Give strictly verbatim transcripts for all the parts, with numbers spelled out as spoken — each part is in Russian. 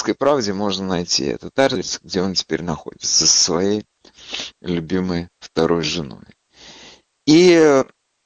«Комсомольской правде» можно найти этот адрес, где он теперь находится со своей любимой второй женой. И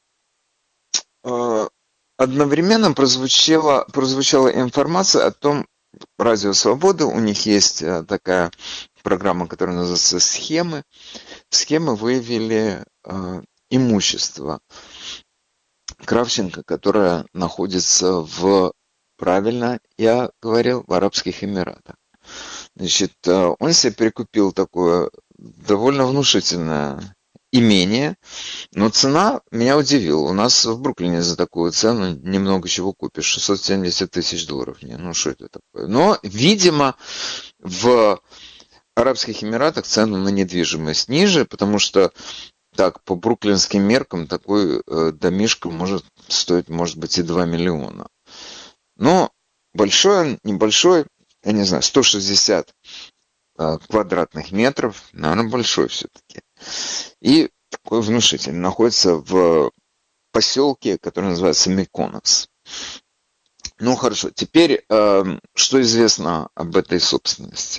э, одновременно прозвучала, прозвучала информация о том, Радио Свобода, у них есть э, такая программа, которая называется «Схемы». В схемы выявили э, имущество Кравченко, которое находится в, правильно я говорил, в Арабских Эмиратах. Значит, э, он себе прикупил такое довольно внушительное имение, но цена меня удивила. У нас в Бруклине за такую цену немного чего купишь. шестьсот семьдесят тысяч долларов. Не, ну что это такое? Но, видимо, в Арабских Эмиратах цены на недвижимость ниже, потому что так, по бруклинским меркам такой э, домишко может стоить, может быть, и два миллиона. Но большой, небольшой, я не знаю, сто шестьдесят э, квадратных метров, наверное, большой все-таки. И такой внушительный. Находится в поселке, который называется Миконос. Ну, хорошо. Теперь, э, что известно об этой собственности?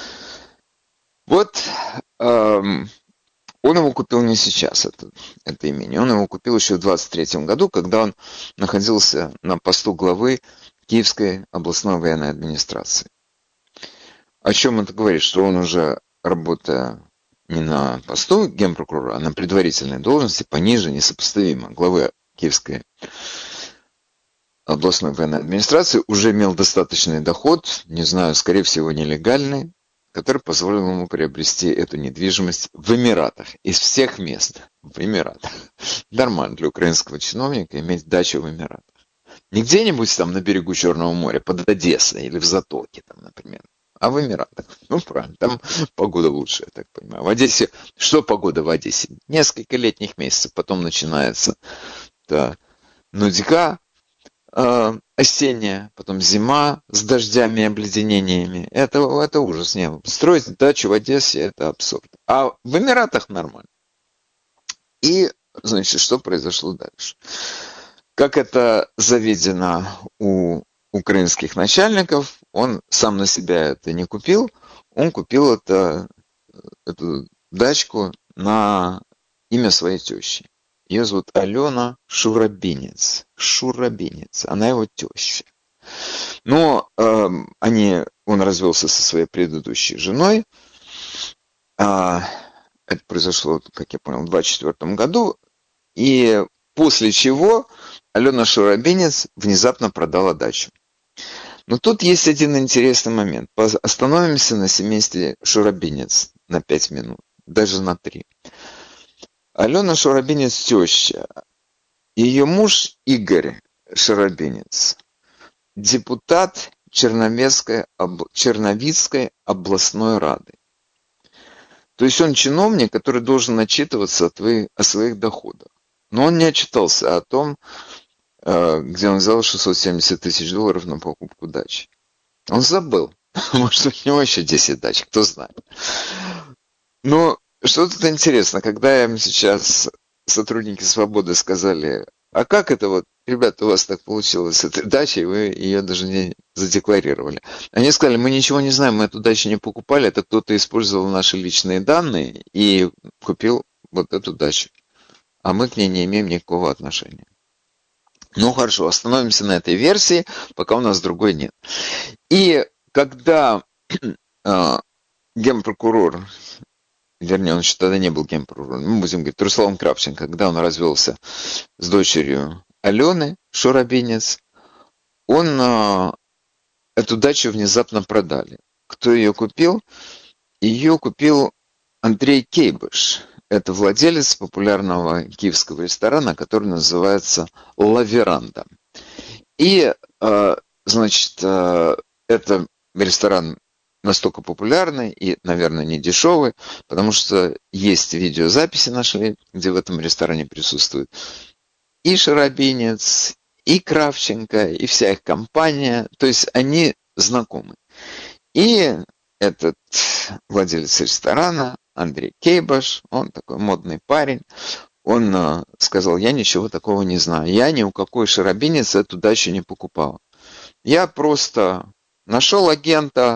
Вот... Э, Он его купил не сейчас, это, это имение. Он его купил еще в двадцать третьем году, когда он находился на посту главы Киевской областной военной администрации. О чем это говорит? Что он уже, работая не на посту генпрокурора, а на предварительной должности, пониже, несопоставимо главы Киевской областной военной администрации, уже имел достаточный доход, не знаю, скорее всего, нелегальный, который позволил ему приобрести эту недвижимость в Эмиратах, из всех мест в Эмиратах. Нормально для украинского чиновника иметь дачу в Эмиратах. Не где-нибудь там на берегу Черного моря, под Одессой или в Затоке, там, например, а в Эмиратах. Ну, правильно, там погода лучше, я так понимаю. В Одессе, что погода в Одессе? Несколько летних месяцев, потом начинается да, нудьга, осенняя, потом зима с дождями и обледенениями. Это, это ужас. Не, строить дачу в Одессе – это абсурд. А в Эмиратах нормально. И, значит, что произошло дальше? Как это заведено у украинских начальников, он сам на себя это не купил, он купил это, эту дачку на имя своей тещи. Ее зовут Алена Шурабинец. Шурабинец. Она его теща. Но э, они, он развелся со своей предыдущей женой. А, это произошло, как я понял, в двадцать четвёртом году. И после чего Алена Шурабинец внезапно продала дачу. Но тут есть один интересный момент. Остановимся на семействе Шурабинец на пять минут. Даже на три. Алена Шурабинец теща. Ее муж Игорь Шурабинец, депутат Черновецкой, об... Черновицкой областной рады. То есть он чиновник, который должен отчитываться о, твоих... о своих доходах. Но он не отчитался о том, где он взял шестьсот семьдесят тысяч долларов на покупку дачи. Он забыл. Может, у него еще десять дач, кто знает. Но что тут интересно, когда им сейчас сотрудники «Свободы» сказали, а как это вот, ребята, у вас так получилось с этой дачей, вы ее даже не задекларировали. Они сказали, мы ничего не знаем, мы эту дачу не покупали, это кто-то использовал наши личные данные и купил вот эту дачу. А мы к ней не имеем никакого отношения. Ну хорошо, остановимся на этой версии, пока у нас другой нет. И когда э, генпрокурор, вернее, он еще тогда не был генпрокурором, мы будем говорить, Руслан Кравченко, когда он развелся с дочерью Алены Шурабинец, он э, эту дачу внезапно продали. Кто ее купил? Ее купил Андрей Кейбыш. Это владелец популярного киевского ресторана, который называется «Ла Веранда». И, э, значит, э, это ресторан настолько популярный и, наверное, не дешевый, потому что есть видеозаписи нашли, где в этом ресторане присутствует и Шурабинец, и Кравченко, и вся их компания. То есть они знакомы. И этот владелец ресторана, Андрей Кейбыш, он такой модный парень, он э, сказал, я ничего такого не знаю. Я ни у какой Шурабинец эту дачу не покупал. Я просто нашел агента,